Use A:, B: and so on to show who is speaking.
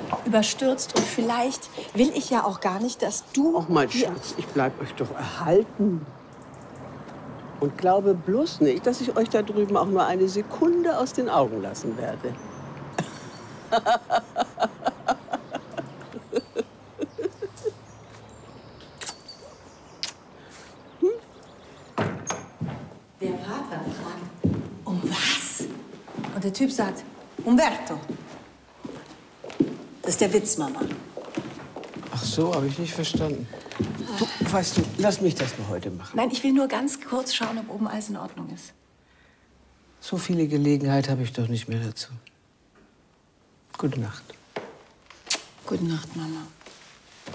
A: überstürzt. Und vielleicht will ich ja auch gar nicht, dass du...
B: Ach, mein Schatz, ich bleib euch doch erhalten. Und glaube bloß nicht, dass ich euch da drüben auch nur eine Sekunde aus den Augen lassen werde.
A: Der Vater fragt, um was? Und der Typ sagt, Umberto. Das ist der Witz, Mama.
B: Ach so, habe ich nicht verstanden. Du, weißt du, lass mich das nur heute machen.
A: Nein, ich will nur ganz kurz schauen, ob oben alles in Ordnung ist.
B: So viele Gelegenheit habe ich doch nicht mehr dazu. Gute Nacht.
A: Gute Nacht, Mama.